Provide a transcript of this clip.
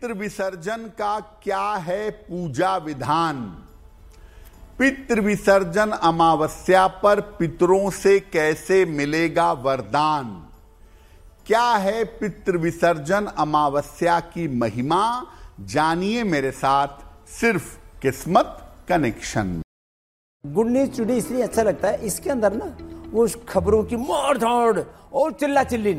पितृविसर्जन का क्या है पूजा विधान? पितृविसर्जन अमावस्या पर पितरों से कैसे मिलेगा वरदान? क्या है पितृविसर्जन अमावस्या की महिमा? जानिए मेरे साथ सिर्फ किस्मत कनेक्शन। गुड न्यूज टुडे इसलिए अच्छा लगता है, इसके अंदर ना वो खबरों की मार धाड़ और चिल्ला चिल्ली